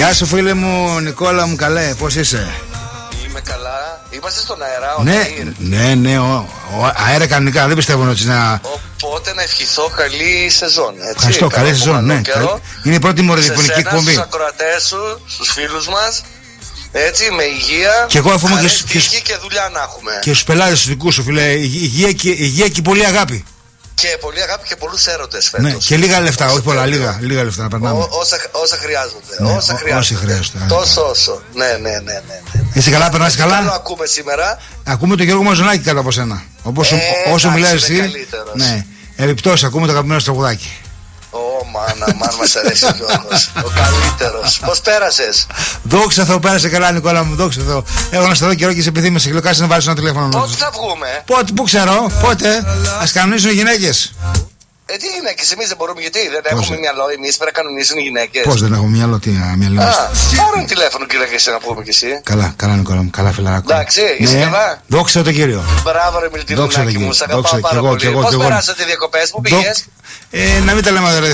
Γεια σου φίλε μου, Νικόλα μου, καλέ, πώς είσαι? Είμαι καλά. Είμαστε στον αέρα, Ναι, αέρα κανονικά, δεν πιστεύω ότι να... Οπότε να ευχηθώ καλή σεζόν, έτσι. Ευχαριστώ, καλή σεζόν, ναι. Είναι η πρώτη μου ραδιοφωνική εκπομπή. Στους ακροατές σου, στους φίλους μας, έτσι, με υγεία. Και εγώ εύχομαι και δουλειά να έχουμε. Και στους πελάτες τους δικούς σου, φίλε, υγεία και πολύ αγάπη. Και πολύ αγάπη και πολλούς έρωτες φέτος. Ναι, και λίγα λεφτά, όχι πολλά, λίγα λεφτά να περνάμε. Όσα χρειάζονται. Ναι, όσα χρειάζονται. Τόσο όσο. Ναι. Είσαι καλά, περνάς καλά? Τι άλλο ακούμε σήμερα? Ακούμε τον Γιώργο Μαζονάκη κάτω από σένα. Όσο μιλάς εσύ. Ναι, επιπτώσεις, ακούμε το αγαπημένο τραγουδάκι. Μάνα, μας αρέσει ο Γιώργος. Ο καλύτερος. Πώς πέρασες? Δόξα Θεώ, πέρασε καλά, Νικόλα μου, δόξα Θεώ. Έχω να σε δω καιρό και σε επιθύμησε. Γλυκάσει να βάλεις ένα τηλέφωνο. Πότε θα βγούμε? Πού ξέρω, πότε? Ας κανονίσουν οι γυναίκες. Τι γυναίκες, εμείς δεν μπορούμε, γιατί δεν έχουμε μυαλό, εμείς πρέπει να κανονίσουν οι γυναίκες. Πώς δεν έχουμε μυαλό, τι μυαλό? Πάρουν τηλέφωνο, κύριε Κεσί, να πούμε κι εσύ. Καλά, Νικόλα μου, καλά φιλαράκο. Εντάξει, είσαι καλά? Δόξα τον Κύριο. Μπράβο, ρε Μιλτινάκη μου, σ' αγαπάω πάρα πολύ. Πώς περάσατε διακοπές, πού πήγες? Να μην τα λέμε,